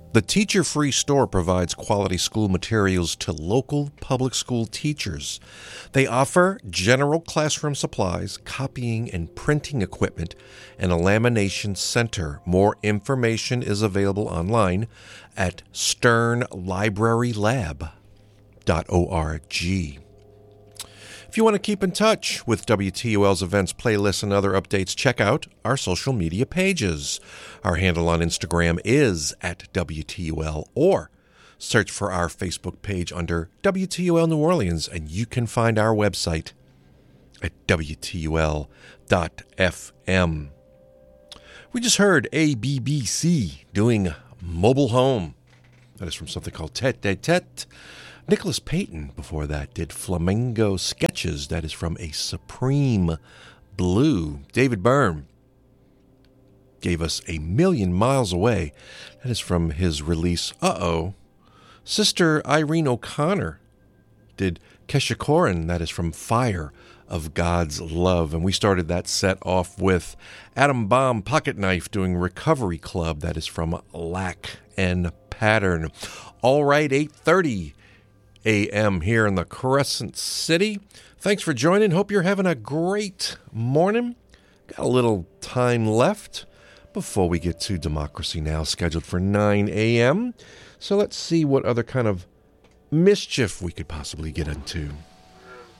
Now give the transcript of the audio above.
The Teacher Free Store provides quality school materials to local public school teachers. They offer general classroom supplies, copying and printing equipment, and a lamination center. More information is available online at sternlibrarylab.org. If you want to keep in touch with WTUL's events, playlists, and other updates, check out our social media pages. Our handle on Instagram is at WTUL, or search for our Facebook page under WTUL New Orleans, and you can find our website at WTUL.FM. We just heard ABBC doing Mobile Home. That is from something called Tete de Tete. Nicholas Payton, before that, did Flamenco Sketches. That is from a Supreme Blue. David Byrne gave us A Million Miles Away. That is from his release, Uh-Oh. Sister Irene O'Connor did Kesha Koren. That is from Fire of God's Love. And we started that set off with Atom Bomb Pocket Knife doing Recovery Club. That is from Lack and Pattern. All right, 8:30 a.m. here in the Crescent City. Thanks for joining. Hope you're having a great morning. Got a little time left before we get to Democracy Now!, scheduled for 9 a.m. So let's see what other kind of mischief we could possibly get into.